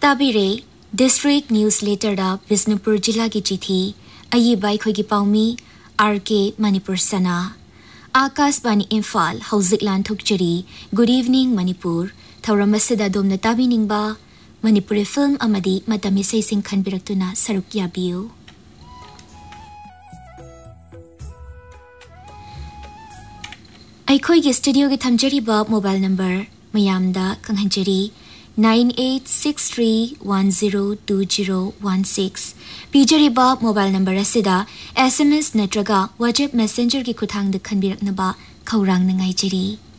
ताबिरे district news letter दा बिष्णुपुर जिला की चिठी अयी by खोगी पाउमी R K Manipur Sana Akashvani Imphal हौजिक लांथोकचरी good evening Manipur थौरमसदा Domna ताबिनिंगबा Manipuri film अमदी मतम इसेसिंग खनबिरक्तुना सरुक याबियु अखोई स्टूडियो के थमजरीबा mobile number मयामदा कंहंजरी 9863102016 पीजरीबा mobile number असिदा SMS नत्रगा WhatsApp messenger की खुथांग द खनबिरक्नबा खौरांग नंगाइजरी